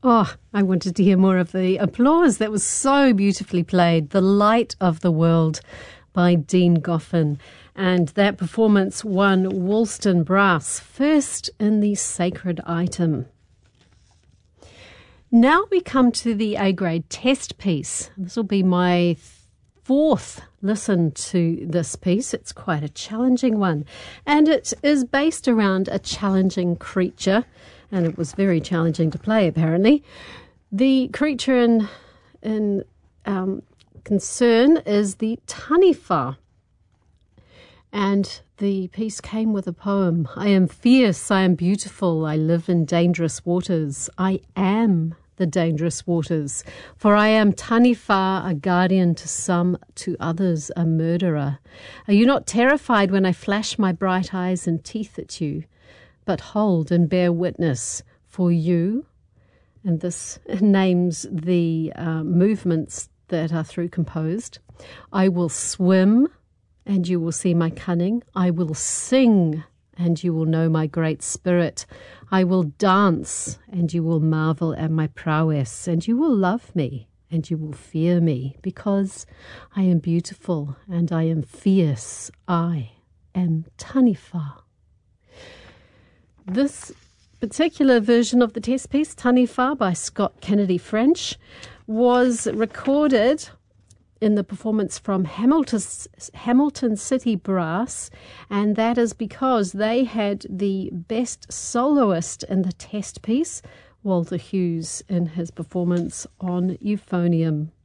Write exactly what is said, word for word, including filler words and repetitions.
Oh, I wanted to hear more of the applause. That was so beautifully played. The Light of the World by Dean Goffin. And that performance won Woolston Brass first in the Sacred Item. Now we come to the A-grade test piece. This will be my fourth listen to this piece. It's quite a challenging one. And it is based around a challenging creature. And it was very challenging to play, apparently. The creature in, in um, concern is the Taniwha. And the piece came with a poem. I am fierce, I am beautiful, I live in dangerous waters. I am the dangerous waters. For I am Taniwha, a guardian to some, to others a murderer. Are you not terrified when I flash my bright eyes and teeth at you? But hold and bear witness, for you, and this names the uh, movements that are through composed. I will swim, and you will see my cunning. I will sing, and you will know my great spirit. I will dance, and you will marvel at my prowess, and you will love me, and you will fear me, because I am beautiful, and I am fierce. I am Taniwha. This particular version of the test piece, Taniwha by Scott Kennedy French, was recorded in the performance from Hamilton, Hamilton City Brass, and that is because they had the best soloist in the test piece, Walter Hughes, in his performance on euphonium.